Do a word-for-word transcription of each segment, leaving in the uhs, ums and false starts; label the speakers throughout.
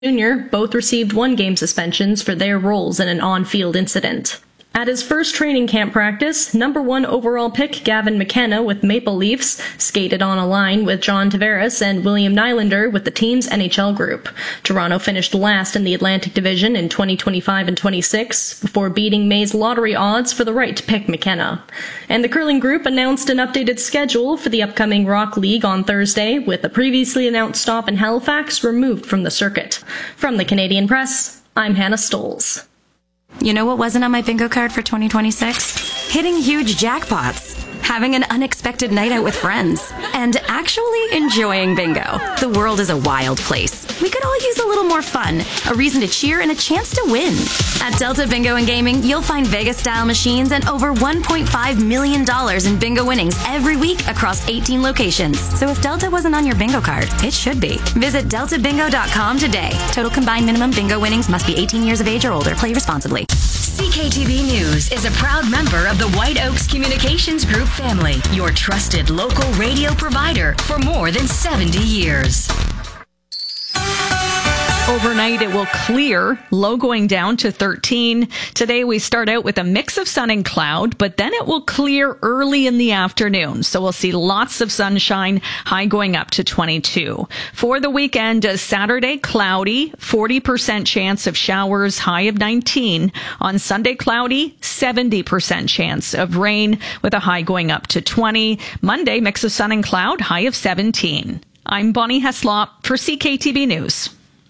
Speaker 1: Junior both received one-game suspensions for their roles in an on-field incident. At his first training camp practice, number one overall pick Gavin McKenna with Maple Leafs skated on a line with John Tavares and William Nylander with the team's N H L group. Toronto finished last in the Atlantic Division in twenty twenty-five and twenty-six before beating May's lottery odds for the right to pick McKenna. And the curling group announced an updated schedule for the upcoming Rock League on Thursday, with the previously announced stop in Halifax removed from the circuit. From the Canadian Press, I'm Hannah Stoles.
Speaker 2: You know what wasn't on my bingo card for twenty twenty-six? Hitting huge jackpots, having an unexpected night out with friends, and actually enjoying bingo. The world is a wild place. We could all use a little more fun, a reason to cheer, and a chance to win. At Delta Bingo and Gaming, you'll find Vegas-style machines and over one point five million dollars in bingo winnings every week across eighteen locations. So if Delta wasn't on your bingo card, it should be. Visit delta bingo dot com today. Total combined minimum bingo winnings must be eighteen years of age or older. Play responsibly.
Speaker 3: C K T V News is a proud member of the White Oaks Communications Group family, your trusted local radio provider for more than seventy years.
Speaker 4: Overnight, it will clear, low going down to thirteen. Today, we start out with a mix of sun and cloud, but then it will clear early in the afternoon. So we'll see lots of sunshine, high going up to twenty-two. For the weekend, Saturday, cloudy, forty percent chance of showers, high of nineteen. On Sunday, cloudy, seventy percent chance of rain with a high going up to twenty. Monday, mix of sun and cloud, high of seventeen. I'm Bonnie Heslop for C K T V News.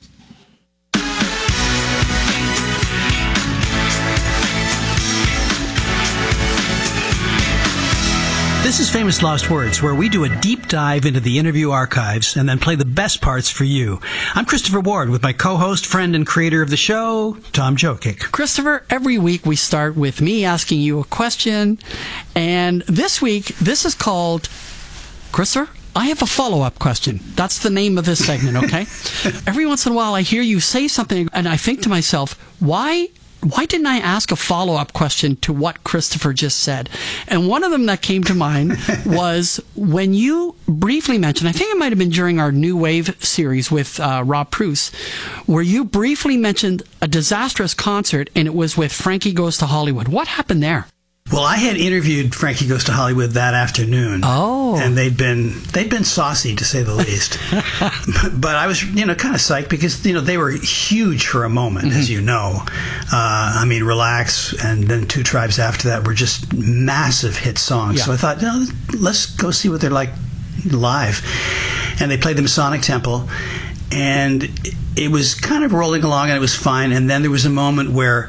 Speaker 5: This is Famous Lost Words, where we do a deep dive into the interview archives and then play the best parts for you. I'm Christopher Ward with my co-host, friend, and creator of the show, Tom Jokic.
Speaker 6: Christopher, every week we start with me asking you a question, and this week, this is called, Christopher, I have a follow-up question. That's the name of this segment, okay? Every once in a while I hear you say something, and I think to myself, why Why didn't I ask a follow-up question to what Christopher just said? And one of them that came to mind was when you briefly mentioned, I think it might have been during our New Wave series with uh, Rob Pruce, where you briefly mentioned a disastrous concert, and it was with Frankie Goes to Hollywood. What happened there?
Speaker 5: Well, I had interviewed Frankie Goes to Hollywood that afternoon.
Speaker 6: Oh.
Speaker 5: And they'd been they'd been saucy, to say the least. but, but I was, you know, kind of psyched because, you know, they were huge for a moment, mm-hmm. as you know. Uh, I mean, Relax and then Two Tribes after that were just massive hit songs. Yeah. So I thought, no, let's go see what they're like live. And they played the Masonic Temple. And it was kind of rolling along and it was fine. And then there was a moment where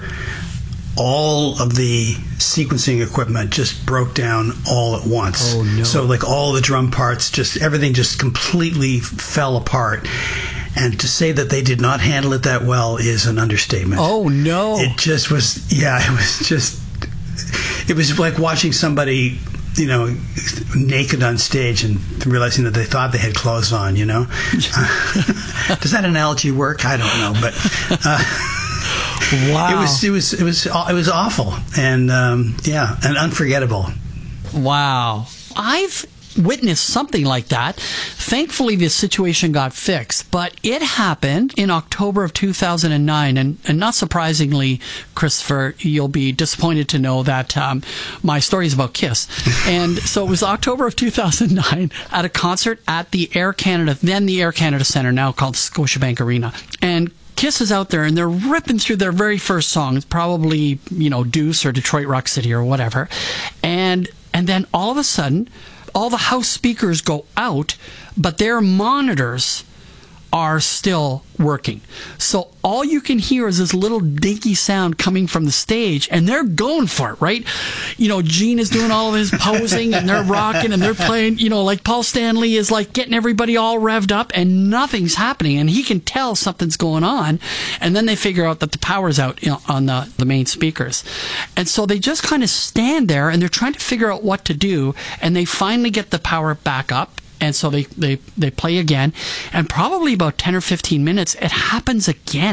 Speaker 5: all of the sequencing equipment just broke down all at once.
Speaker 6: Oh, no.
Speaker 5: So like all the drum parts, just everything just completely fell apart. And to say that they did not handle it that well is an understatement.
Speaker 6: Oh, no.
Speaker 5: It just was, yeah, it was just, it was like watching somebody, you know, naked on stage and realizing that they thought they had clothes on, you know? Does that analogy work? I don't know, but... Uh,
Speaker 6: Wow!
Speaker 5: It was it was it was it was awful and um, yeah, and unforgettable.
Speaker 6: Wow! I've witnessed something like that. Thankfully, this situation got fixed, but it happened in October of two thousand nine, and, and not surprisingly, Christopher, you'll be disappointed to know that um, my story is about Kiss. And so it was October of two thousand nine at a concert at the Air Canada, then the Air Canada Centre, now called Scotiabank Arena, and Kiss is out there and they're ripping through their very first song, probably, you know, Deuce or Detroit Rock City or whatever. And and then all of a sudden, all the house speakers go out, but their monitors are still working. So all you can hear is this little dinky sound coming from the stage, and they're going for it, right? You know, Gene is doing all of his posing, and they're rocking, and they're playing, you know, like Paul Stanley is like getting everybody all revved up, and nothing's happening, and he can tell something's going on, and then they figure out that the power's out, you know, on the, the main speakers. And so they just kind of stand there, and they're trying to figure out what to do, and they finally get the power back up. And so they, they, they play again, and probably about ten or fifteen minutes, it happens again.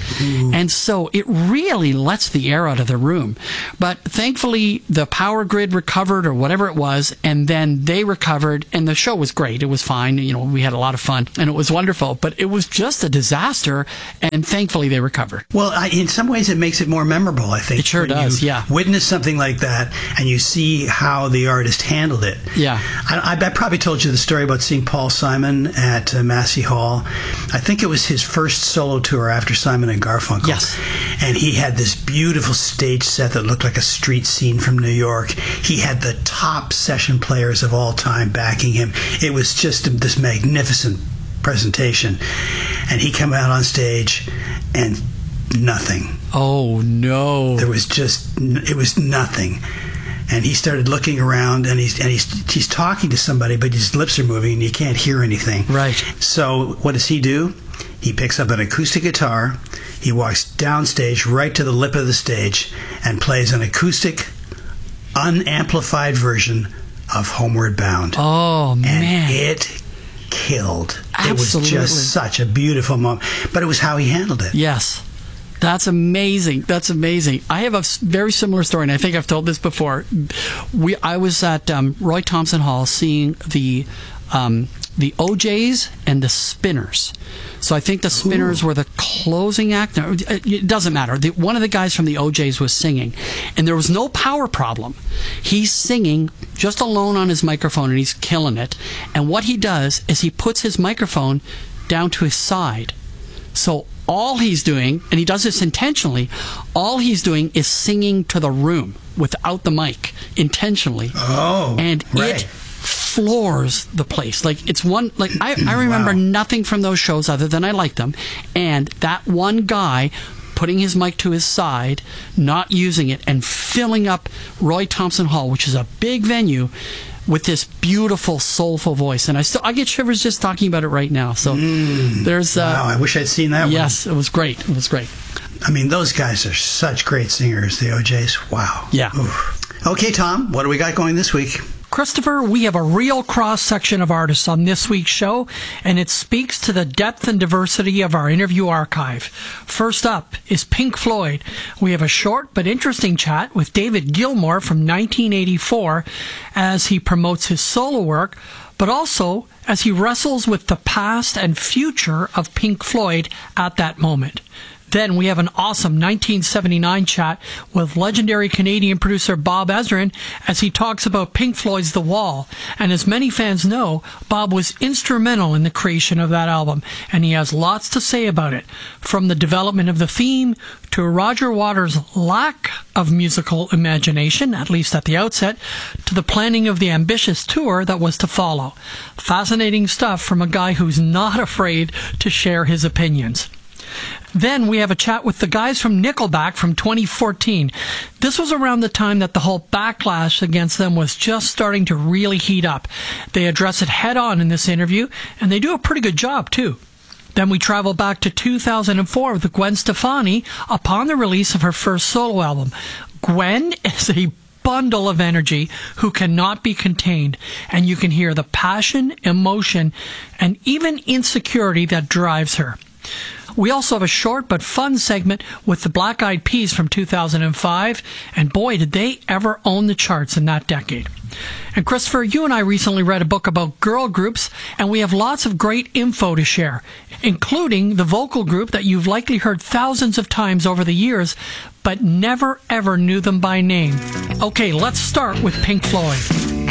Speaker 6: Ooh. And so it really lets the air out of the room. But thankfully, the power grid recovered or whatever it was, and then they recovered, and the show was great. It was fine. You know, we had a lot of fun, and it was wonderful. But it was just a disaster, and thankfully they recovered.
Speaker 5: Well, I, in some ways, it makes it more memorable, I think.
Speaker 6: It sure
Speaker 5: when
Speaker 6: does,
Speaker 5: you
Speaker 6: yeah.
Speaker 5: Witness something like that, and you see how the artist handled it.
Speaker 6: Yeah.
Speaker 5: I, I, I probably told you the story about seeing Paul Simon at uh, Massey Hall. I think it was his first solo tour after Simon and Garfunkel.
Speaker 6: Yes.
Speaker 5: And he had this beautiful stage set that looked like a street scene from New York. He had the top session players of all time backing him. It was just this magnificent presentation. And he came out on stage and nothing.
Speaker 6: Oh, no.
Speaker 5: There was just, it was nothing. And he started looking around, and he's and he's he's talking to somebody, but his lips are moving, and you can't hear anything.
Speaker 6: Right.
Speaker 5: So what does he do? He picks up an acoustic guitar. He walks downstage, right to the lip of the stage, and plays an acoustic, unamplified version of Homeward Bound.
Speaker 6: Oh, man.
Speaker 5: And it killed.
Speaker 6: Absolutely.
Speaker 5: It was just such a beautiful moment. But it was how he handled it.
Speaker 6: Yes. That's amazing. That's amazing. I have a very similar story, and I think I've told this before. We, I was at um, Roy Thompson Hall seeing the um, the O Js and the Spinners. So I think the Spinners Ooh. were the closing act. No, it doesn't matter. The, one of the guys from the O Js was singing, and there was no power problem. He's singing just alone on his microphone, and he's killing it. And what he does is he puts his microphone down to his side. So all he's doing, and he does this intentionally, all he's doing is singing to the room without the mic, intentionally.
Speaker 5: Oh,
Speaker 6: and
Speaker 5: right.
Speaker 6: it floors the place. Like, it's one, like, I, I remember wow. nothing from those shows other than I liked them. And that one guy putting his mic to his side, not using it, and filling up Roy Thompson Hall, which is a big venue, with this beautiful, soulful voice. And I still I get shivers just talking about it right now. So
Speaker 5: mm,
Speaker 6: there's... Uh,
Speaker 5: wow, I wish I'd seen that
Speaker 6: yes,
Speaker 5: one.
Speaker 6: Yes, it was great. It was great.
Speaker 5: I mean, those guys are such great singers, the O Js. Wow.
Speaker 6: Yeah.
Speaker 5: Oof. Okay, Tom, what do we got going this week?
Speaker 7: Christopher, we have a real cross-section of artists on this week's show, and it speaks to the depth and diversity of our interview archive. First up is Pink Floyd. We have a short but interesting chat with David Gilmour from nineteen eighty-four as he promotes his solo work, but also as he wrestles with the past and future of Pink Floyd at that moment. Then we have an awesome nineteen seventy-nine chat with legendary Canadian producer Bob Ezrin as he talks about Pink Floyd's The Wall. And as many fans know, Bob was instrumental in the creation of that album, and he has lots to say about it, from the development of the theme to Roger Waters' lack of musical imagination, at least at the outset, to the planning of the ambitious tour that was to follow. Fascinating stuff from a guy who's not afraid to share his opinions. Then we have a chat with the guys from Nickelback from twenty fourteen. This was around the time that the whole backlash against them was just starting to really heat up. They address it head on in this interview, and they do a pretty good job, too. Then we travel back to two thousand four with Gwen Stefani upon the release of her first solo album. Gwen is a bundle of energy who cannot be contained, and you can hear the passion, emotion, and even insecurity that drives her. We also have a short but fun segment with the Black Eyed Peas from two thousand five, and boy, did they ever own the charts in that decade. And Christopher, you and I recently read a book about girl groups, and we have lots of great info to share, including the vocal group that you've likely heard thousands of times over the years, but never ever knew them by name. Okay, let's start with Pink Floyd.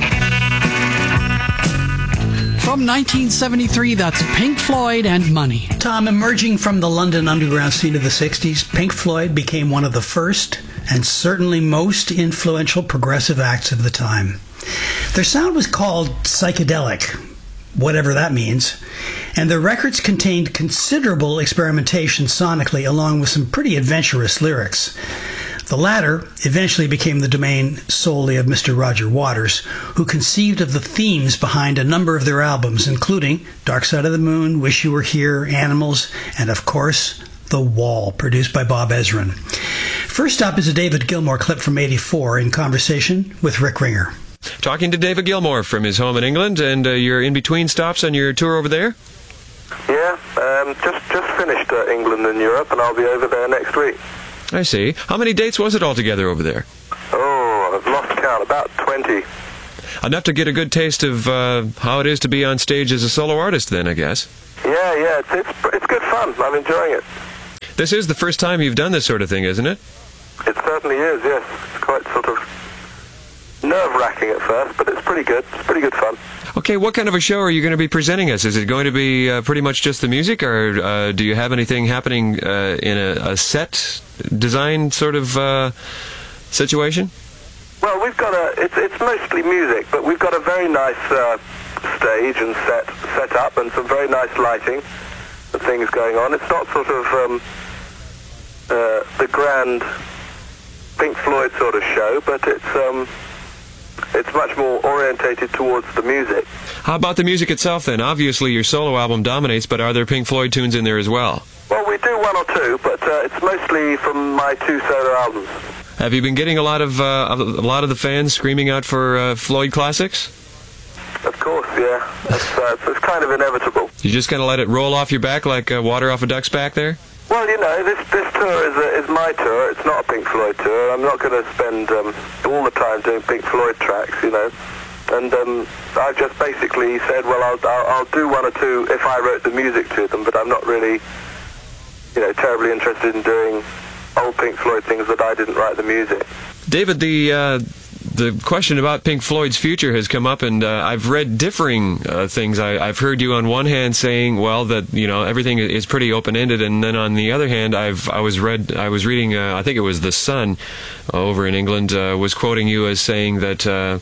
Speaker 6: From nineteen seventy-three, that's Pink Floyd and Money.
Speaker 5: Tom, emerging from the London underground scene of the sixties, Pink Floyd became one of the first and certainly most influential progressive acts of the time. Their sound was called psychedelic, whatever that means, and their records contained considerable experimentation sonically along with some pretty adventurous lyrics. The latter eventually became the domain solely of Mister Roger Waters, who conceived of the themes behind a number of their albums, including Dark Side of the Moon, Wish You Were Here, Animals, and of course, The Wall, produced by Bob Ezrin. First up is a David Gilmour clip from eighty-four in conversation with Rick Ringer.
Speaker 8: Talking to David Gilmour from his home in England, and uh, you're in between stops on your tour over there?
Speaker 9: Yeah, um,
Speaker 8: um, just just finished uh, England and Europe, and I'll be over there next week.
Speaker 9: I see. How many dates was it altogether over there?
Speaker 8: Oh, I've lost count. About twenty.
Speaker 9: Enough to get a good taste of uh, how it is to be on stage as a solo artist, then, I guess.
Speaker 8: Yeah, yeah, it's, it's it's good fun. I'm enjoying it.
Speaker 9: This is the first time you've done this sort of thing, isn't it?
Speaker 8: It certainly is, yes. It's quite sort of nerve-wracking at first, but it's pretty good. It's pretty good fun.
Speaker 9: Okay, what kind of a show are you going to be presenting us? Is it going to be uh, pretty much just the music, or uh, do you have anything happening uh, in a, a set design sort of uh, situation?
Speaker 8: Well, we've got a, it's, it's mostly music, but we've got a very nice uh, stage and set, set up and some very nice lighting and things going on. It's not sort of um, uh, the grand Pink Floyd sort of show, but it's um, it's much more orientated towards the music.
Speaker 9: How about the music itself, then? Obviously, your solo album dominates, but are there Pink Floyd tunes in there as well?
Speaker 8: Well, we do one or two, but uh, it's mostly from my two solo albums.
Speaker 9: Have you been getting a lot of uh, a lot of the fans screaming out for uh, Floyd classics?
Speaker 8: Of course, yeah. It's, uh, it's kind of inevitable.
Speaker 9: You just kind of let it roll off your back like uh, water off a duck's back there?
Speaker 8: Well, you know, this this tour is a, is my tour. It's not a Pink Floyd tour. I'm not going to spend um, all the time doing Pink Floyd tracks, you know. And um, I've just basically said, well, I'll, I'll I'll do one or two if I wrote the music to them, but I'm not really, you know, terribly interested in doing old Pink Floyd things that I didn't write the music.
Speaker 9: David, the uh, the question about Pink Floyd's future has come up, and uh, I've read differing uh, things. I, I've heard you on one hand saying, well, that you know everything is pretty open-ended, and then on the other hand, I've I was read I was reading uh, I think it was The Sun uh, over in England uh, was quoting you as saying that uh,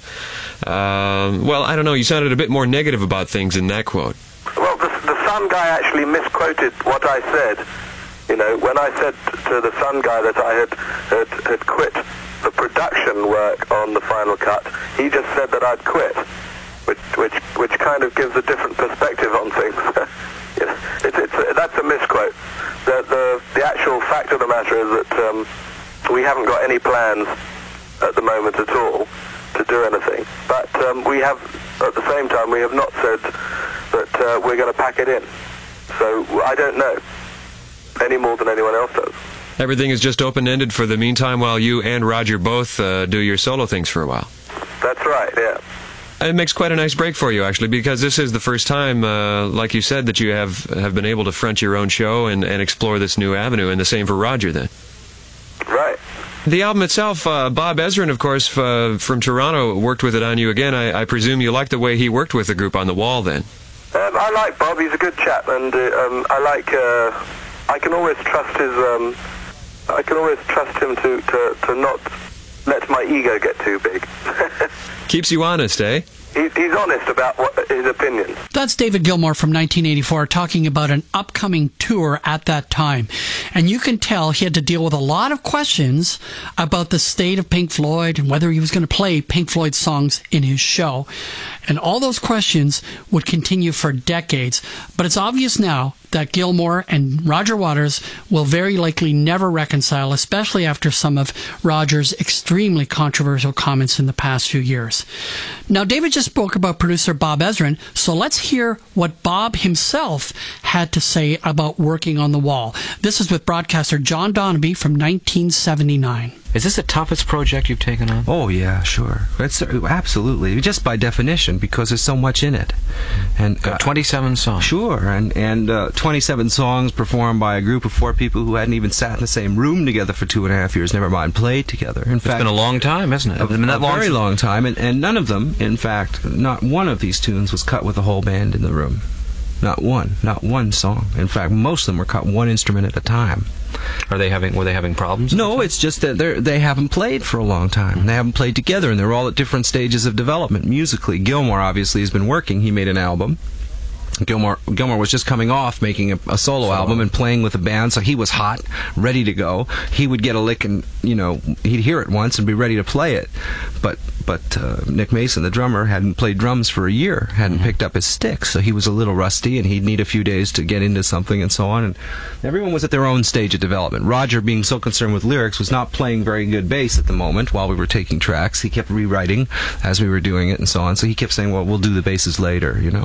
Speaker 9: uh, well, I don't know, you sounded a bit more negative about things in that quote.
Speaker 8: Well, the, the Sun guy actually misquoted what I said. You know, when I said to the Sun guy that I had, had had quit the production work on the final cut, he just said that I'd quit, which which which kind of gives a different perspective on things. You know, it's, it's a, that's a misquote. The, the the actual fact of the matter is that um, we haven't got any plans at the moment at all to do anything. But um, we have, at the same time, we have not said that uh, we're going to pack it in. So I don't know any more than anyone else does.
Speaker 9: Everything is just open-ended for the meantime while you and Roger both uh, do your solo things for a while.
Speaker 8: That's right, yeah.
Speaker 9: It makes quite a nice break for you, actually, because this is the first time, uh, like you said, that you have, have been able to front your own show and, and explore this new avenue, and the same for Roger, then.
Speaker 8: Right.
Speaker 9: The album itself, uh, Bob Ezrin, of course, uh, from Toronto, worked with it on you again. I, I presume you liked the way he worked with the group on The Wall, then?
Speaker 8: Um, I like Bob. He's a good chap, and uh, um, I like... Uh, I can always trust his... Um, I can always trust him to, to, to not let my ego get too big.
Speaker 9: Keeps you honest, eh?
Speaker 8: He, he's honest about what, his opinions.
Speaker 6: That's David Gilmour from nineteen eighty-four talking about an upcoming tour at that time. And you can tell he had to deal with a lot of questions about the state of Pink Floyd and whether he was going to play Pink Floyd songs in his show. And all those questions would continue for decades. But it's obvious now that Gilmour and Roger Waters will very likely never reconcile, especially after some of Roger's extremely controversial comments in the past few years. Now, David just spoke about producer Bob Ezrin, so let's hear what Bob himself had to say about working on The Wall. This is with broadcaster John Donnaby from nineteen seventy-nine.
Speaker 10: Is this the toughest project you've taken on?
Speaker 11: Oh, yeah, sure. It's absolutely, just by definition, because there's so much in it. And
Speaker 10: uh, twenty-seven songs.
Speaker 11: Sure, and and uh, twenty-seven songs performed by a group of four people who hadn't even sat in the same room together for two and a half years, never mind played together. In
Speaker 10: it's
Speaker 11: fact,
Speaker 10: been a long time, hasn't it?
Speaker 11: A,
Speaker 10: been that
Speaker 11: a
Speaker 10: long
Speaker 11: very long time, and, and none of them, in fact, not one of these tunes was cut with the whole band in the room. Not one, not one song. In fact, most of them were cut one instrument at a time.
Speaker 10: Are they having? Were they having problems?
Speaker 11: No, it's just that they they haven't played for a long time. They haven't played together, and they're all at different stages of development musically. Gilmour obviously has been working. He made an album. Gilmour Gilmour was just coming off making a, a solo, solo album and playing with a band, so he was hot, ready to go. He would get a lick and, you know, he'd hear it once and be ready to play it. But but uh, Nick Mason, the drummer, hadn't played drums for a year, hadn't mm-hmm. picked up his stick, so he was a little rusty, and he'd need a few days to get into something and so on. And everyone was at their own stage of development. Roger, being so concerned with lyrics, was not playing very good bass at the moment while we were taking tracks. He kept rewriting as we were doing it and so on, so he kept saying, well, we'll do the basses later, you know.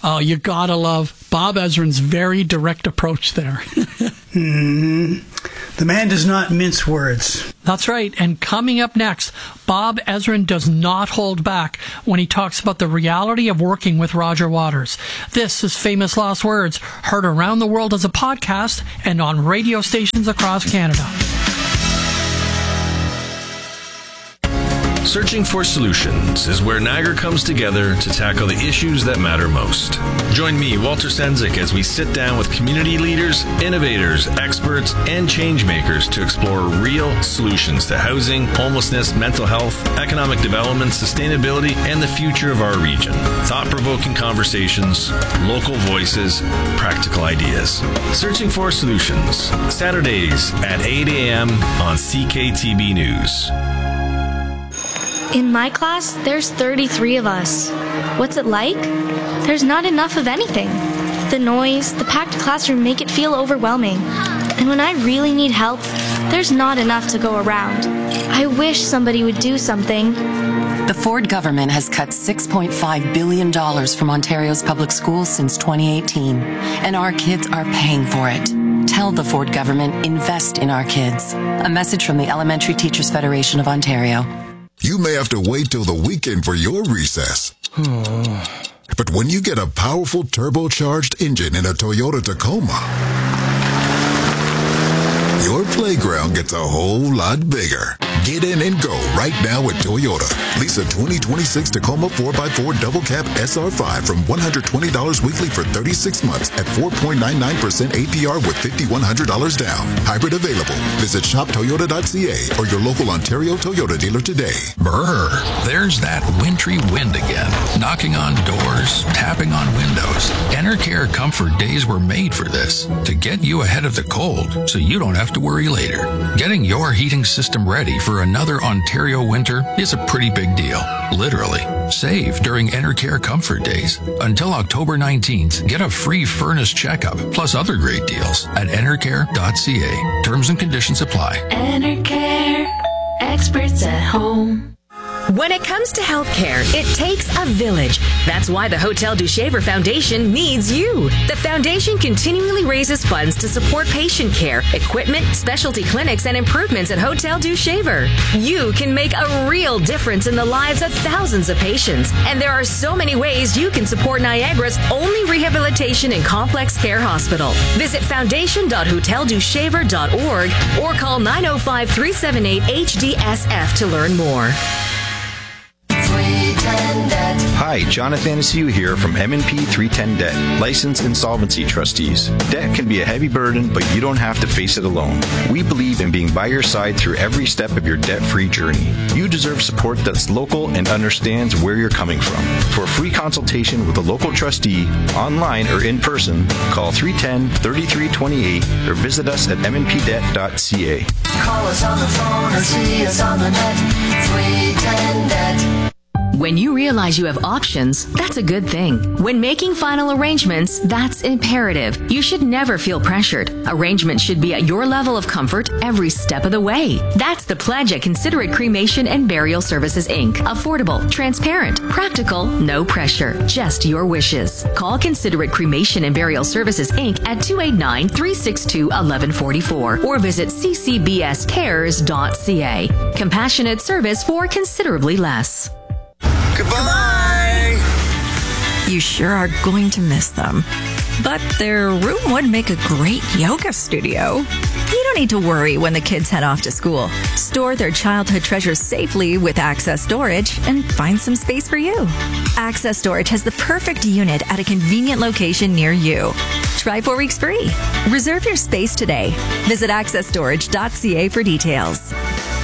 Speaker 7: Oh, you gotta love Bob Ezrin's very direct approach there.
Speaker 5: hmm The man does not mince words.
Speaker 7: That's right. And coming up next, Bob Ezrin does not hold back when he talks about the reality of working with Roger Waters. This is Famous Last Words, heard around the world as a podcast and on radio stations across Canada.
Speaker 12: Searching for Solutions is where Niagara comes together to tackle the issues that matter most. Join me, Walter Sendzik, as we sit down with community leaders, innovators, experts, and change makers to explore real solutions to housing, homelessness, mental health, economic development, sustainability, and the future of our region. Thought-provoking conversations, local voices, practical ideas. Searching for Solutions, Saturdays at eight a.m. on C K T B News.
Speaker 13: In my class, there's thirty-three of us. What's it like? There's not enough of anything. The noise, the packed classroom make it feel overwhelming. And when I really need help, there's not enough to go around. I wish somebody would do something.
Speaker 14: The Ford government has cut six point five billion dollars from Ontario's public schools since twenty eighteen, and our kids are paying for it. Tell the Ford government, invest in our kids. A message from the Elementary Teachers Federation of Ontario.
Speaker 15: You may have to wait till the weekend for your recess. But when you get a powerful turbocharged engine in a Toyota Tacoma, your playground gets a whole lot bigger. Get in and go right now at Toyota. Lease a twenty twenty-six Tacoma four by four Double Cab S R five from one hundred twenty dollars weekly for thirty-six months at four point nine nine percent A P R with five thousand one hundred dollars down. Hybrid available. Visit shop toyota dot c a or your local Ontario Toyota dealer today.
Speaker 16: Brr, there's that wintry wind again. Knocking on doors, tapping on windows. Enercare Comfort Days were made for this, to get you ahead of the cold so you don't have to worry later. Getting your heating system ready for another Ontario winter is a pretty big deal. Literally. Save during Enercare Comfort Days. Until October nineteenth, get a free furnace checkup plus other great deals at enercare dot c a. Terms and conditions apply.
Speaker 3: Enercare, experts at home. When it comes to healthcare, it takes a village. That's why the Hotel du Shaver Foundation needs you. The foundation continually raises funds to support patient care, equipment, specialty clinics, and improvements at Hotel du Shaver. You can make a real difference in the lives of thousands of patients. And there are so many ways you can support Niagara's only rehabilitation and complex care hospital. Visit foundation dot hotel du shaver dot org or call nine oh five, three seven eight, H D S F to learn more.
Speaker 17: Hi, Jonathan Anastasia here from M and P three ten Debt, licensed insolvency trustees. Debt can be a heavy burden, but you don't have to face it alone. We believe in being by your side through every step of your debt-free journey. You deserve support that's local and understands where you're coming from. For a free consultation with a local trustee, online or in person, call three one zero, three three two eight or visit us at m n p debt dot c a.
Speaker 18: Call us on the phone or see us on the net. three ten debt.
Speaker 3: When you realize you have options, that's a good thing. When making final arrangements, that's imperative. You should never feel pressured. Arrangements should be at your level of comfort every step of the way. That's the pledge at Considerate Cremation and Burial Services, Incorporated. Affordable, transparent, practical, no pressure, just your wishes. Call Considerate Cremation and Burial Services, Incorporated at two eight nine, three six two, one one four four or visit c c b s cares dot c a. Compassionate service for considerably less.
Speaker 18: Goodbye!
Speaker 19: You sure are going to miss them. But their room would make a great yoga studio. You don't need to worry when the kids head off to school. Store their childhood treasures safely with Access Storage and find some space for you. Access Storage has the perfect unit at a convenient location near you. Try four weeks free. Reserve your space today. Visit access storage dot c a for details.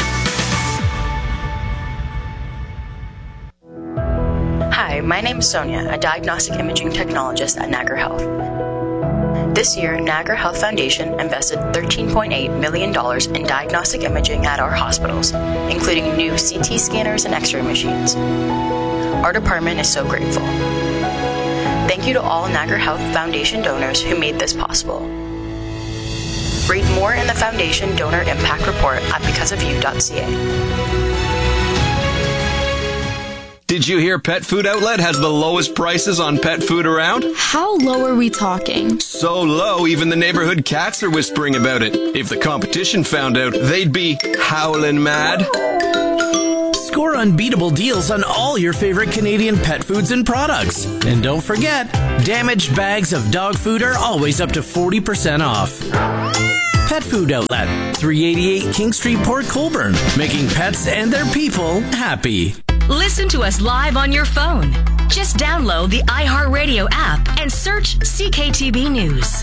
Speaker 20: Hi, my name is Sonia, a diagnostic imaging technologist at Niagara Health. This year, Niagara Health Foundation invested thirteen point eight million dollars in diagnostic imaging at our hospitals, including new C T scanners and X-ray machines. Our department is so grateful. Thank you to all Niagara Health Foundation donors who made this possible. Read more in the Foundation Donor Impact Report at because of you dot c a.
Speaker 21: Did you hear Pet Food Outlet has the lowest prices on pet food around?
Speaker 22: How low are we talking?
Speaker 21: So low, even the neighborhood cats are whispering about it. If the competition found out, they'd be howling mad.
Speaker 23: Score unbeatable deals on all your favorite Canadian pet foods and products. And don't forget, damaged bags of dog food are always up to forty percent off. Pet Food Outlet, three eighty-eight King Street, Port Colborne, making pets and their people happy.
Speaker 3: Listen to us live on your phone. Just download the iHeartRadio app and search C K T B News.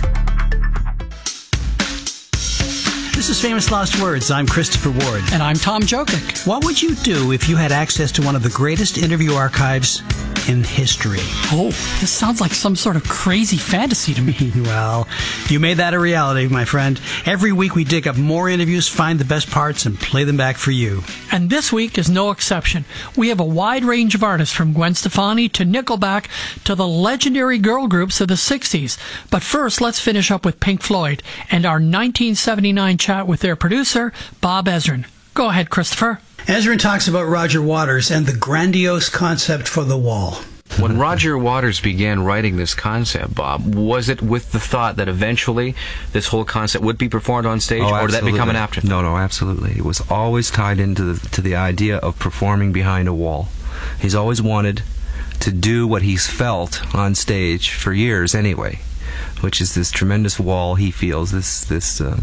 Speaker 5: This is Famous Lost Words. I'm Christopher Ward.
Speaker 7: And I'm Tom Jokic.
Speaker 5: What would you do if you had access to one of the greatest interview archives in history?
Speaker 7: Oh, this sounds like some sort of crazy fantasy to me.
Speaker 5: Well, you made that a reality, my friend. Every week we dig up more interviews, find the best parts, and play them back for you.
Speaker 7: And this week is no exception. We have a wide range of artists, from Gwen Stefani to Nickelback to the legendary girl groups of the sixties. But first, let's finish up with Pink Floyd and our nineteen seventy-nine chat with their producer, Bob Ezrin. Go ahead, Christopher.
Speaker 5: Ezrin talks about Roger Waters and the grandiose concept for the wall.
Speaker 10: When Roger Waters began writing this concept, Bob, was it with the thought that eventually this whole concept would be performed on stage,
Speaker 11: Oh,
Speaker 10: or did that become an
Speaker 11: absolutely.
Speaker 10: afterthought?
Speaker 11: No, no, absolutely. It was always tied into the, to the idea of performing behind a wall. He's always wanted to do what he's felt on stage for years anyway, which is this tremendous wall he feels, this this uh,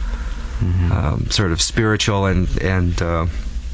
Speaker 11: mm-hmm. um, sort of spiritual and and uh,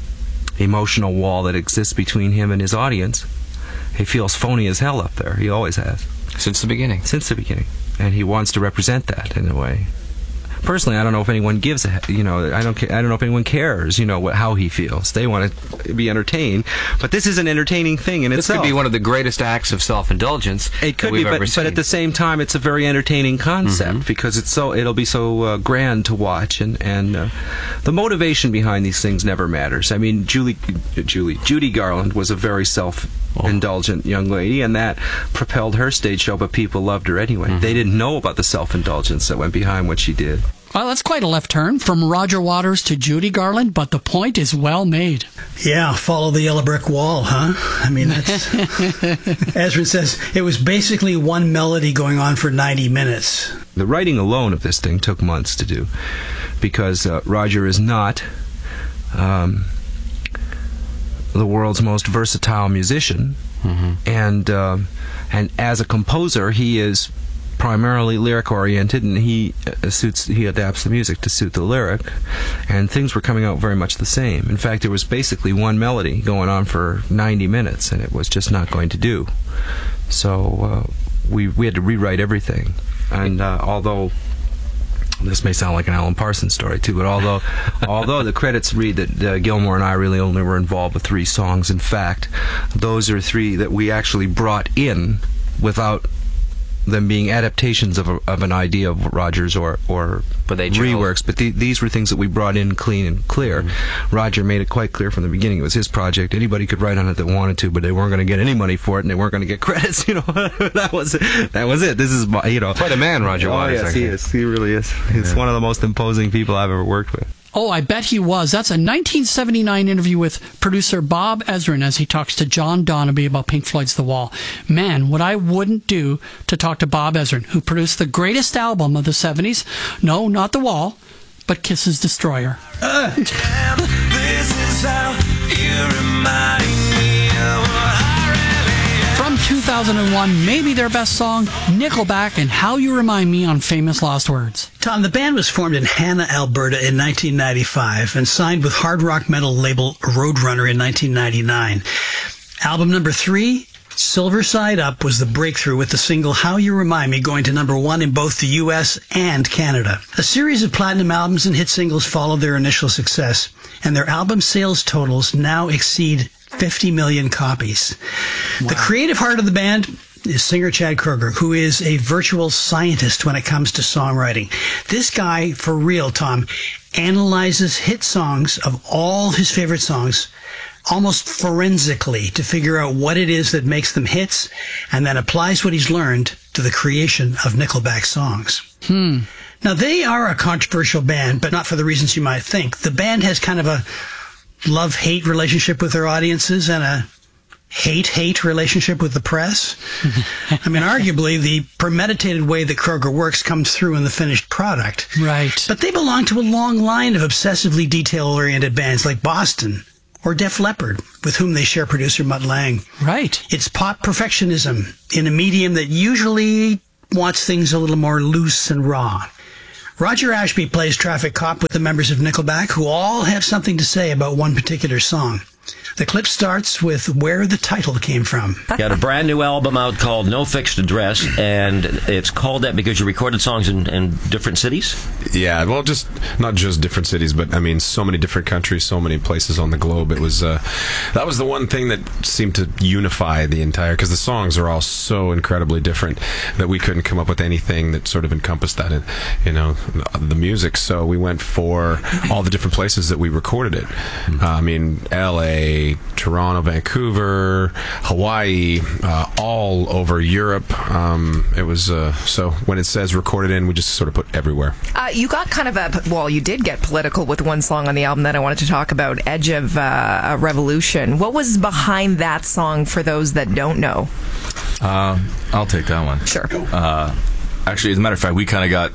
Speaker 11: emotional wall that exists between him and his audience. He feels phony as hell up there. He always has.
Speaker 10: Since the beginning.
Speaker 11: Since the beginning. And he wants to represent that in a way. Personally, I don't know if anyone gives a, you know, I don't ca- I don't know if anyone cares, you know, what, how he feels. They want to be entertained, but this is an entertaining thing in
Speaker 10: This
Speaker 11: itself.
Speaker 10: could be one of the greatest acts of self-indulgence
Speaker 11: It could
Speaker 10: that we've
Speaker 11: be, but,
Speaker 10: ever
Speaker 11: but
Speaker 10: seen.
Speaker 11: at the same time, it's a very entertaining concept
Speaker 10: Mhm.
Speaker 11: because it's so it'll be so uh, grand to watch, and and uh, the motivation behind these things never matters. I mean, Julie, uh, Julie, Judy Garland was a very self-indulgent young lady, and that propelled her stage show. But people loved her anyway.
Speaker 10: Mm-hmm.
Speaker 11: They didn't know about the self-indulgence that went behind what she did.
Speaker 7: Well, that's quite a left turn from Roger Waters to Judy Garland, but the point is well made.
Speaker 5: Yeah, follow the yellow brick wall, huh? I mean, that's... Ezrin says it was basically one melody going on for ninety minutes.
Speaker 11: The writing alone of this thing took months to do because uh, Roger is not um, the world's most versatile musician,
Speaker 10: mm-hmm.
Speaker 11: and uh, and as a composer, he is primarily lyric oriented, and he uh, suits he adapts the music to suit the lyric, and things were coming out very much the same. In fact, there was basically one melody going on for ninety minutes, and it was just not going to do. So uh, we we had to rewrite everything, and uh, although this may sound like an Alan Parsons story too, but although although the credits read that uh, Gilmore and I really only were involved with three songs, in fact, those are three that we actually brought in without them being adaptations of, a, of an idea of Rogers or, or
Speaker 10: but they
Speaker 11: reworks, but the, these were things that we brought in clean and clear. Mm-hmm. Roger made it quite clear from the beginning it was his project. Anybody could write on it that wanted to, but they weren't going to get any money for it, and they weren't going to get credits. You know, that was it. That was it. This is my, you know,
Speaker 10: quite a man, Roger
Speaker 11: oh,
Speaker 10: Waters.
Speaker 11: Yes, he is. He really is. He's
Speaker 10: Yeah.
Speaker 11: one of the most imposing people I've ever worked with.
Speaker 7: Oh, I bet he was. That's a nineteen seventy-nine interview with producer Bob Ezrin as he talks to John Donaby about Pink Floyd's The Wall. Man, what I wouldn't do to talk to Bob Ezrin, who produced the greatest album of the seventies. No, not The Wall, but Kiss's Destroyer.
Speaker 18: Uh. This is how you remind me of what I really am.
Speaker 7: From two thousand one, maybe their best song, Nickelback and How You Remind Me on Famous Lost Words.
Speaker 5: Tom, the band was formed in Hanna, Alberta in nineteen ninety-five and signed with hard rock metal label Roadrunner in nineteen ninety-nine. Album number three, Silver Side Up, was the breakthrough with the single How You Remind Me going to number one in both the U S and Canada. A series of platinum albums and hit singles followed their initial success, and their album sales totals now exceed fifty million copies. Wow. The creative heart of the band is singer Chad Kroeger, who is a virtual scientist when it comes to songwriting. This guy, for real, Tom, analyzes hit songs of all his favorite songs almost forensically to figure out what it is that makes them hits, and then applies what he's learned to the creation of Nickelback songs.
Speaker 7: Hmm.
Speaker 5: Now, they are a controversial band, but not for the reasons you might think. The band has kind of a love-hate relationship with their audiences and a hate-hate relationship with the press. I mean, arguably, the premeditated way that Kroger works comes through in the finished product.
Speaker 6: Right.
Speaker 5: But they belong to a long line of obsessively detail-oriented bands like Boston or Def Leppard, with whom they share producer Mutt Lange.
Speaker 6: Right.
Speaker 5: It's pop perfectionism in a medium that usually wants things a little more loose and raw. Roger Ashby plays traffic cop with the members of Nickelback, who all have something to say about one particular song. The clip starts with where the title came from.
Speaker 1: Got a brand new album out called No Fixed Address, and it's called that because you recorded songs in, in different cities?
Speaker 2: Yeah, well, just not just different cities, but I mean, so many different countries, so many places on the globe. It was uh, that was the one thing that seemed to unify the entire, because the songs are all so incredibly different that we couldn't come up with anything that sort of encompassed that, in, you know, the music. So we went for all the different places that we recorded it. Uh, I mean, L A, Toronto, Vancouver, Hawaii, uh, all over Europe. Um, it was uh, so when it says recorded in, we just sort of put everywhere.
Speaker 4: Uh, you got kind of a well, you did get political with one song on the album that I wanted to talk about, "Edge of uh, a Revolution." What was behind that song for those that don't know?
Speaker 24: Uh, I'll take that one.
Speaker 4: Sure.
Speaker 24: Uh, actually, as a matter of fact, we kind of got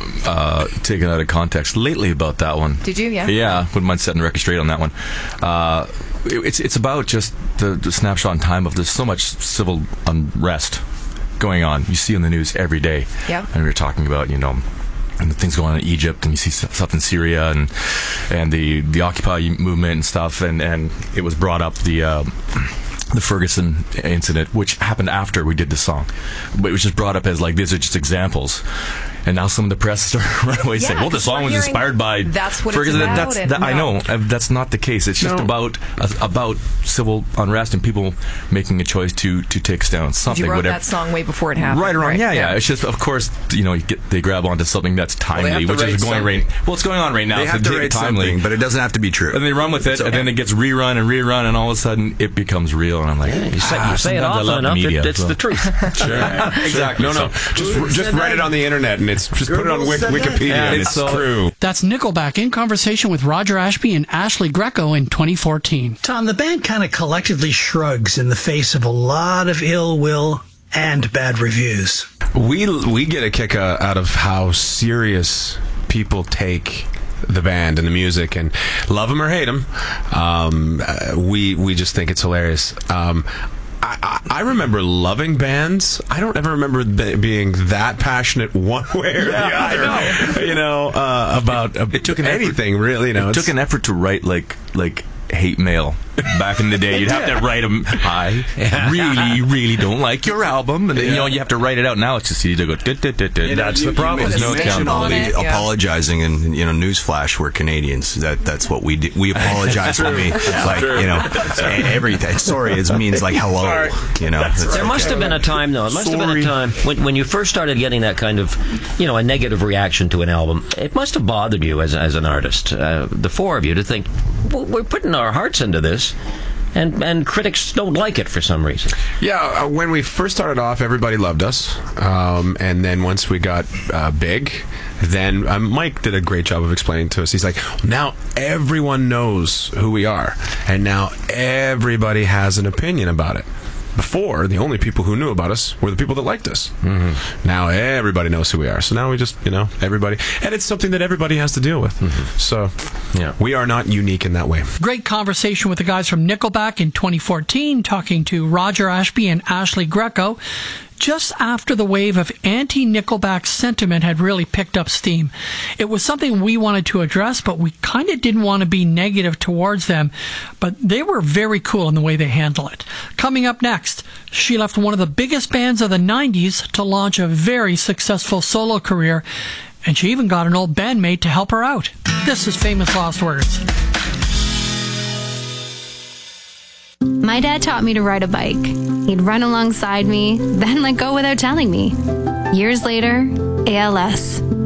Speaker 24: uh, taken out of context lately about that one.
Speaker 4: Did you? Yeah.
Speaker 24: Yeah. Wouldn't mind setting the record straight on that one. Uh, it, it's it's about just the, the snapshot in time of there's so much civil unrest going on. You see on the news every day.
Speaker 4: Yeah.
Speaker 24: And we were talking about, you know, and the things going on in Egypt, and you see stuff in Syria, and and the the Occupy movement and stuff, and and it was brought up the. Uh, the Ferguson incident, which happened after we did the song, but it was just brought up as like, these are just examples. And now some of the press start right away
Speaker 4: Yeah,
Speaker 24: saying, well, the
Speaker 4: 'cause
Speaker 24: song
Speaker 4: we're
Speaker 24: was
Speaker 4: hearing
Speaker 24: inspired by
Speaker 4: that's what
Speaker 24: Ferguson.
Speaker 4: it's about,
Speaker 24: That's,
Speaker 4: and
Speaker 24: that, I
Speaker 4: no.
Speaker 24: know uh, that's not the case. It's just
Speaker 4: No.
Speaker 24: about uh, about civil unrest and people making a choice to to take down something.
Speaker 4: You wrote
Speaker 24: whatever.
Speaker 4: that song way before it happened.
Speaker 24: Right around,
Speaker 4: right?
Speaker 24: yeah, yeah, It's just, of course, you know, you get, they grab onto something that's timely,
Speaker 25: have to
Speaker 24: which is
Speaker 25: write
Speaker 24: going right.
Speaker 25: something.
Speaker 24: Well, it's going on right now.
Speaker 25: They
Speaker 24: so
Speaker 25: have to
Speaker 24: take it
Speaker 25: write
Speaker 24: timely,
Speaker 25: something, but it doesn't have to be true.
Speaker 24: and they run with it,
Speaker 25: It's
Speaker 24: and
Speaker 25: okay.
Speaker 24: then it gets rerun and rerun, and all of a sudden it becomes real. And I'm like,
Speaker 1: You say,
Speaker 24: ah,
Speaker 1: you say it
Speaker 24: sometimes I
Speaker 1: often
Speaker 24: love
Speaker 1: enough,
Speaker 24: media,
Speaker 1: it, it's
Speaker 24: so.
Speaker 1: the truth.
Speaker 2: Sure.
Speaker 24: Exactly.
Speaker 2: No, no.
Speaker 24: So-
Speaker 2: Just just write it on the internet, and it's just put it on Wik- Wikipedia,
Speaker 24: Yeah,
Speaker 2: and
Speaker 24: it's
Speaker 2: it's
Speaker 24: so-
Speaker 2: true.
Speaker 6: That's Nickelback in conversation with Roger Ashby and Ashley Greco in twenty fourteen.
Speaker 5: Tom, the band kind of collectively shrugs in the face of a lot of ill will and bad reviews.
Speaker 2: We we get a kick uh, out of how serious people take the band and the music, and love them or hate them. Um, uh, we we just think it's hilarious. Um, I, I, I remember loving bands. I don't ever remember be, being that passionate one way or
Speaker 24: Yeah,
Speaker 2: the other.
Speaker 24: I know.
Speaker 2: You know, uh, about
Speaker 24: It, it took an
Speaker 2: anything
Speaker 24: effort,
Speaker 2: really. You know,
Speaker 24: it
Speaker 2: it's-
Speaker 24: took an effort to write like like hate mail back in the day. You'd have to write them. I really, really don't like your album, and then, you know, you have to write it out. Now it's just easy to go. "Dit, dit, dit, dit."
Speaker 25: You know,
Speaker 24: That's
Speaker 25: you-
Speaker 24: the problem.
Speaker 25: You,
Speaker 24: There's
Speaker 25: you
Speaker 24: no
Speaker 25: mentioned all the
Speaker 24: accountability.
Speaker 25: apologizing, and you know, newsflash, we're Canadians. That that's what we do. We apologize for me, like you know, everything. Sorry, it means like hello. You know, It's-
Speaker 1: There must have been a time, though. It must have been a time when, when you first started getting that kind of, you know, a negative reaction to an album. It must have bothered you as as an artist, uh, the four of you, to think, well, we're putting our hearts into this, and and critics don't like it for some reason.
Speaker 2: Yeah, uh, when we first started off, everybody loved us, um, and then once we got uh, big, then um, Mike did a great job of explaining to us. He's like, now everyone knows who we are, and now everybody has an opinion about it. Before, the only people who knew about us were the people that liked us. Mm-hmm. Now everybody knows who we are. So now we just, you know, everybody, and it's something that everybody has to deal with. Mm-hmm. So, yeah, we are not unique in that way.
Speaker 7: Great conversation with the guys from Nickelback in twenty fourteen, talking to Roger Ashby and Ashley Greco, just after the wave of anti-Nickelback sentiment had really picked up steam. It was something we wanted to address, but we kind of didn't want to be negative towards them. But they were very cool in the way they handle it. Coming up next, she left one of the biggest bands of the nineties to launch a very successful solo career, and she even got an old bandmate to help her out. This is Famous Lost Words.
Speaker 26: My dad taught me to ride a bike. He'd run alongside me, then let go without telling me. Years later, A L S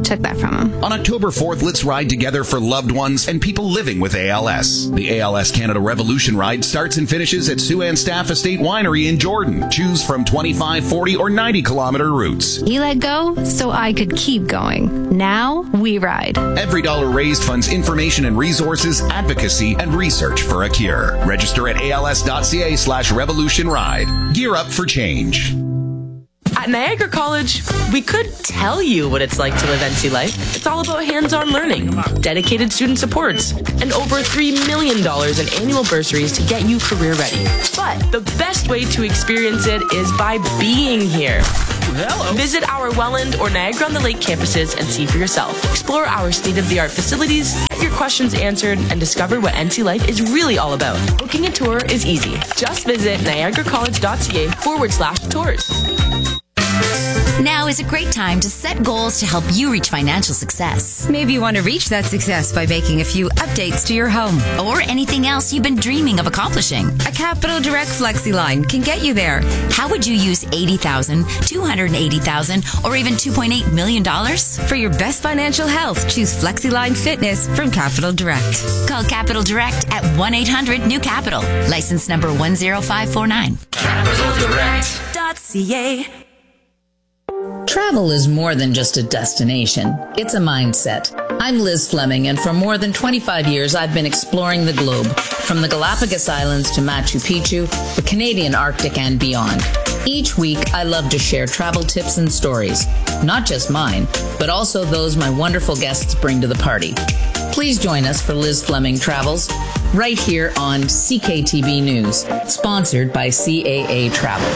Speaker 26: took that from him.
Speaker 8: On October fourth, let's ride together for loved ones and people living with A L S. The A L S Canada Revolution Ride starts and finishes at Sue-Ann Staff Estate Winery in Jordan. Choose from twenty-five, forty, or ninety kilometer routes.
Speaker 26: He let go so I could keep going. Now we ride.
Speaker 8: Every dollar raised funds information and resources, advocacy, and research for a cure. Register at als.ca slash revolution ride. Gear up for change.
Speaker 9: At Niagara College, we could tell you what it's like to live N C life. It's all about hands-on learning, dedicated student supports, and over three million dollars in annual bursaries to get you career ready. But the best way to experience it is by being here. Hello. Visit our Welland or Niagara-on-the-Lake campuses and see for yourself. Explore our state-of-the-art facilities, get your questions answered, and discover what N C life is really all about. Booking a tour is easy. Just visit niagaracollege.ca forward slash tours.
Speaker 12: Now is a great time to set goals to help you reach financial success.
Speaker 13: Maybe you want to reach that success by making a few updates to your home.
Speaker 12: Or anything else you've been dreaming of accomplishing.
Speaker 13: A Capital Direct FlexiLine can get you there.
Speaker 12: How would you use eighty thousand dollars, two hundred eighty thousand dollars, or even two point eight million dollars?
Speaker 13: For your best financial health, choose FlexiLine Fitness from Capital Direct.
Speaker 12: Call Capital Direct at one eight hundred new capital. License number one zero five four nine.
Speaker 18: capital direct dot c a.
Speaker 14: Travel is more than just a destination. It's a mindset. I'm Liz Fleming, and for more than twenty-five years, I've been exploring the globe, from the Galapagos Islands to Machu Picchu, the Canadian Arctic, and beyond. Each week, I love to share travel tips and stories, not just mine, but also those my wonderful guests bring to the party. Please join us for Liz Fleming Travels, right here on C K T B News, sponsored by C A A Travel.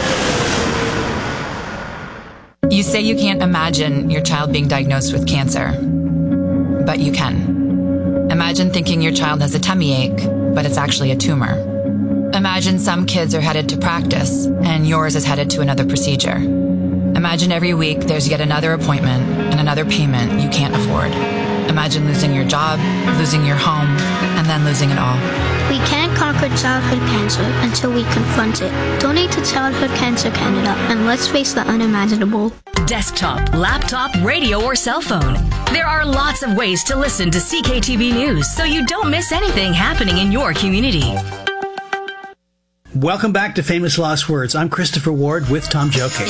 Speaker 15: You say you can't imagine your child being diagnosed with cancer, but you can. Imagine thinking your child has a tummy ache, but it's actually a tumor. Imagine some kids are headed to practice, and yours is headed to another procedure. Imagine every week there's yet another appointment and another payment you can't afford. Imagine losing your job, losing your home, and then losing it all.
Speaker 22: We can't conquer childhood cancer until we confront it. Donate to Childhood Cancer Canada and let's face the unimaginable.
Speaker 3: Desktop, laptop, radio, or cell phone. There are lots of ways to listen to C K T V News so you don't miss anything happening in your community.
Speaker 5: Welcome back to Famous Lost Words. I'm Christopher Ward with Tom Joke.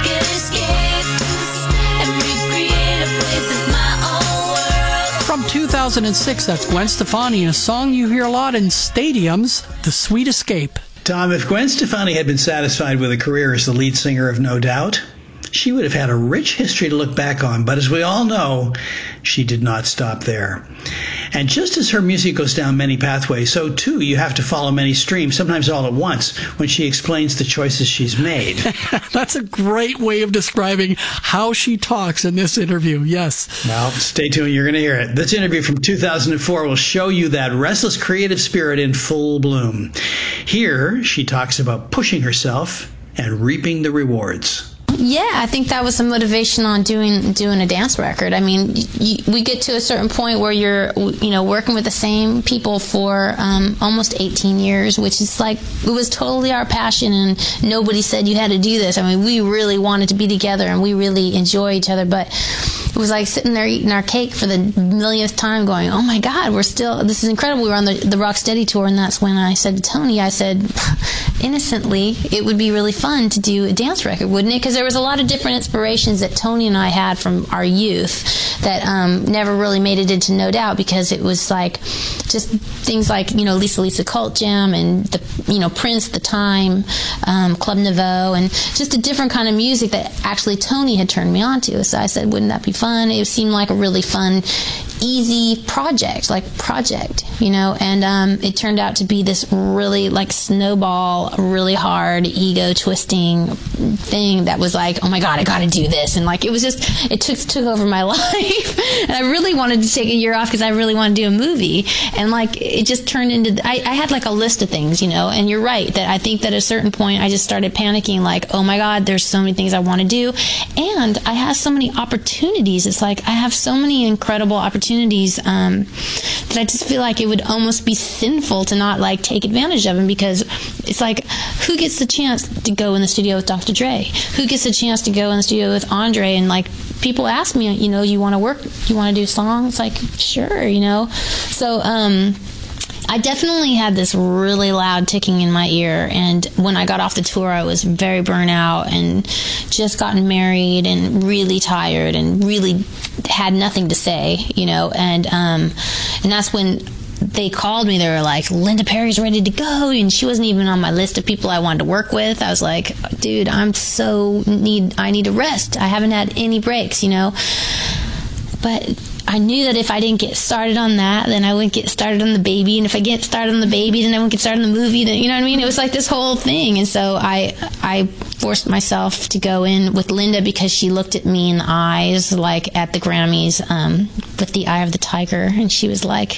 Speaker 6: From two thousand six, that's Gwen Stefani, and a song you hear a lot in stadiums, The Sweet Escape.
Speaker 5: Tom, if Gwen Stefani had been satisfied with a career as the lead singer of No Doubt, she would have had a rich history to look back on. But as we all know, she did not stop there. And just as her music goes down many pathways, so too you have to follow many streams, sometimes all at once, when she explains the choices she's made.
Speaker 6: That's a great way of describing how she talks in this interview, yes.
Speaker 5: Well, stay tuned, you're going to hear it. This interview from two thousand four will show you that restless creative spirit in full bloom. Here, she talks about pushing herself and reaping the rewards.
Speaker 26: Yeah, I think that was some motivation on doing doing a dance record. I mean, you, we get to a certain point where you're, you know, working with the same people for um, almost eighteen years, which is like, it was totally our passion, and nobody said you had to do this. I mean, we really wanted to be together, and we really enjoy each other, but it was like sitting there eating our cake for the millionth time going, oh my God, we're still, this is incredible. We were on the, the Rocksteady tour, and that's when I said to Tony, I said, innocently, it would be really fun to do a dance record, wouldn't it? Because there was a lot of different inspirations that Tony and I had from our youth that um, never really made it into No Doubt, because it was like just things like, you know, Lisa Lisa Cult Jam and, the, you know, Prince, The Time, um, Club Nouveau, and just a different kind of music that actually Tony had turned me on to. So I said, wouldn't that be fun? It seemed like a really fun, easy project, like project, you know, and um, it turned out to be this really like snowball, really hard, ego twisting thing that was like, oh my God, I got to do this. And like, it was just, it took, took over my life. And I really wanted to take a year off because I really wanted to do a movie. And like, it just turned into, I, I had like a list of things, you know, and you're right that I think that at a certain point I just started panicking like, oh my God, there's so many things I want to do. And I have so many opportunities. It's like, I have so many incredible opportunities um, that I just feel like it would almost be sinful to not like take advantage of him, because it's like, who gets the chance to go in the studio with Doctor Dre? Who gets the chance to go in the studio with Andre? And like, people ask me, you know, you want to work, you want to do songs? Like, sure, you know. So, um, I definitely had this really loud ticking in my ear, and when I got off the tour, I was very burnt out and just gotten married and really tired and really had nothing to say, you know, and um, and that's when they called me. They were like, Linda Perry's ready to go, and she wasn't even on my list of people I wanted to work with. I was like, dude, I'm so need I need to rest. I haven't had any breaks, you know, but I knew that if I didn't get started on that, then I wouldn't get started on the baby. And if I get started on the baby, then I wouldn't get started on the movie. Then, you know what I mean? It was like this whole thing. And so I I forced myself to go in with Linda, because she looked at me in the eyes, like at the Grammys, um, with the eye of the tiger. And she was like,